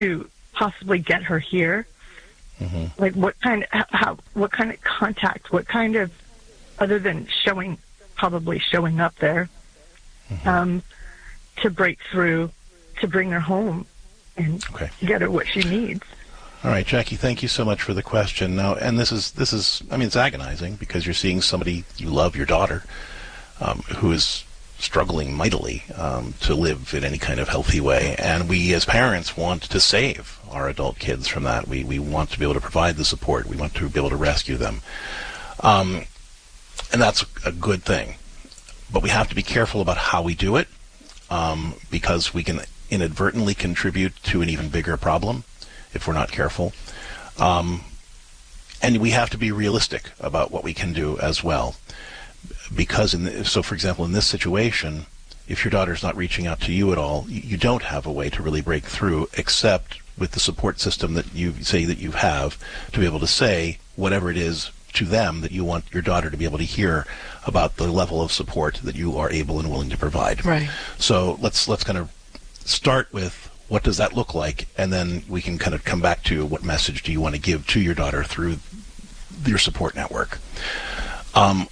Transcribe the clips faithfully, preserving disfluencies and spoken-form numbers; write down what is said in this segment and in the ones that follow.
to possibly get her here? Mm-hmm. Like what kind of, how, what kind of contact, what kind of, other than showing, probably showing up there, mm-hmm. um, to break through, to bring her home and okay. get her what she needs. All right, Jackie, thank you so much for the question. Now, and this is, this is, I mean, it's agonizing because you're seeing somebody you love, your daughter, um, who is struggling mightily um, to live in any kind of healthy way. And we as parents want to save our adult kids from that. We we want to be able to provide the support. We want to be able to rescue them. Um, and that's a good thing. But we have to be careful about how we do it um, because we can inadvertently contribute to an even bigger problem if we're not careful. Um, and we have to be realistic about what we can do as well. Because, in the, so for example, in this situation, if your daughter's not reaching out to you at all, you don't have a way to really break through except with the support system that you say that you have to be able to say whatever it is to them that you want your daughter to be able to hear about the level of support that you are able and willing to provide. Right. So let's let's kind of start with what does that look like, and then we can kind of come back to what message do you want to give to your daughter through your support network. Um,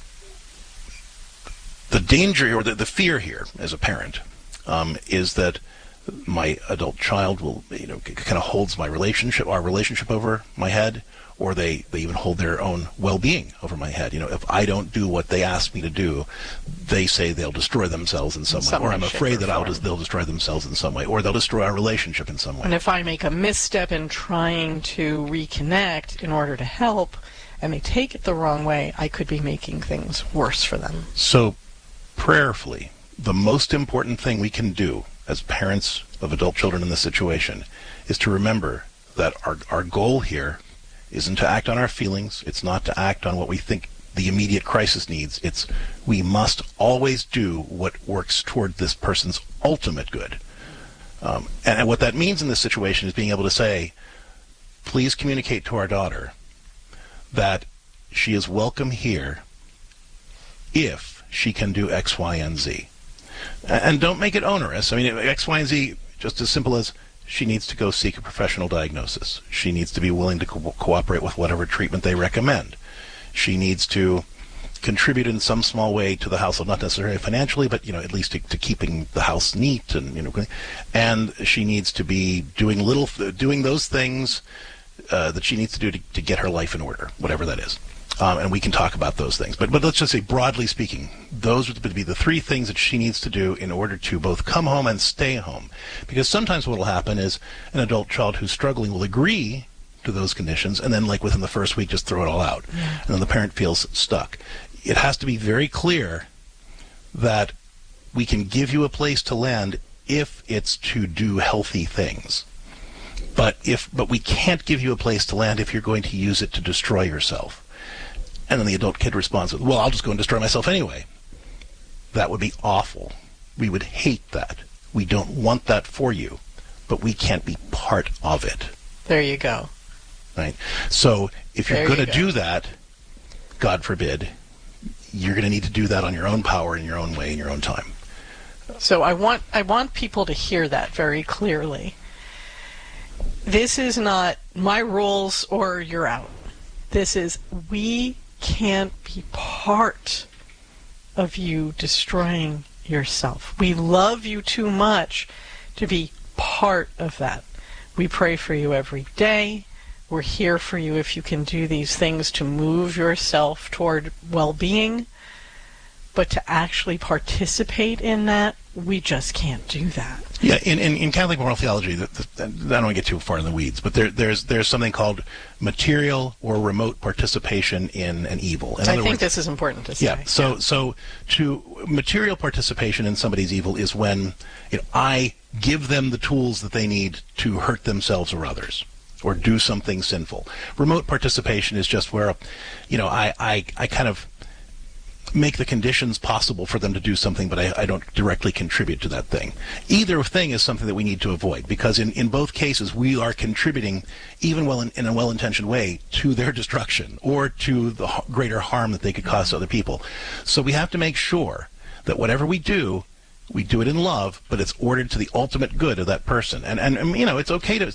The danger or the, the fear here as a parent um, is that my adult child will, you know, kind of holds my relationship, our relationship over my head, or they, they even hold their own well-being over my head. You know, if I don't do what they ask me to do, they say they'll destroy themselves in some, in some way, or I'm afraid that I'll just, they'll destroy themselves in some way, or they'll destroy our relationship in some way. And if I make a misstep in trying to reconnect in order to help, and they take it the wrong way, I could be making things worse for them. So, prayerfully, the most important thing we can do as parents of adult children in this situation is to remember that our, our goal here isn't to act on our feelings. It's not to act on what we think the immediate crisis needs. It's we must always do what works toward this person's ultimate good. Um, and, and what that means in this situation is being able to say, please communicate to our daughter that she is welcome here if she can do X, Y, and Z. And don't make it onerous. I mean, X, Y, and Z, just as simple as she needs to go seek a professional diagnosis. She needs to be willing to co- cooperate with whatever treatment they recommend. She needs to contribute in some small way to the household, not necessarily financially, but, you know, at least to, to keeping the house neat and, you know, and she needs to be doing little, doing those things uh, that she needs to do to, to get her life in order, whatever that is. Um, and we can talk about those things. But but let's just say, broadly speaking, those would be the three things that she needs to do in order to both come home and stay home. Because sometimes what will happen is an adult child who's struggling will agree to those conditions, and then, like, within the first week, just throw it all out. Yeah. And then the parent feels stuck. It has to be very clear that we can give you a place to land if it's to do healthy things. But if but we can't give you a place to land if you're going to use it to destroy yourself. And then the adult kid responds with, well, I'll just go and destroy myself anyway. That would be awful. We would hate that. We don't want that for you, but we can't be part of it. There you go. Right? So if you're going to do that, God forbid, you're going to need to do that on your own power, in your own way, in your own time. So I want I want people to hear that very clearly. This is not my rules or you're out. This is we can't be part of you destroying yourself. We love you too much to be part of that. We pray for you every day. We're here for you if you can do these things to move yourself toward well-being. But to actually participate in that, we just can't do that. Yeah, in, in, in Catholic moral theology, the, the, I don't want to get too far in the weeds, but there, there's there's something called material or remote participation in an evil. In I other think words, this is important to say. Yeah, so yeah. so to material participation in somebody's evil is when, you know, I give them the tools that they need to hurt themselves or others, or do something sinful. Remote participation is just where, you know, I I, I kind of make the conditions possible for them to do something, but I, I don't directly contribute to that thing. Either thing is something that we need to avoid, because in, in both cases we are contributing, even well in, in a well-intentioned way, to their destruction or to the greater harm that they could cause to other people. So we have to make sure that whatever we do We do it in love, but it's ordered to the ultimate good of that person. And, and, and you know, it's okay to